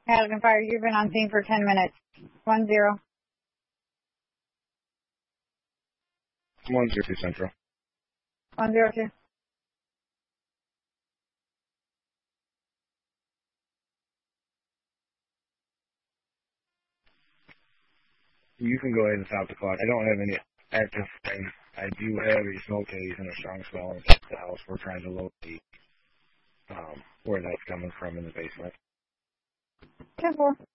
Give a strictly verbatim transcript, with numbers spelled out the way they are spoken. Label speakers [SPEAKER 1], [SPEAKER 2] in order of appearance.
[SPEAKER 1] Madigan Fire, you've been on scene for ten minutes. One zero.
[SPEAKER 2] One zero two Central.
[SPEAKER 1] One zero two.
[SPEAKER 2] You can go ahead and stop the clock. I don't have any active things. I do have a smoke haze and a strong smell inside the house. We're trying to locate um, where that's coming from in the basement.
[SPEAKER 1] ten four.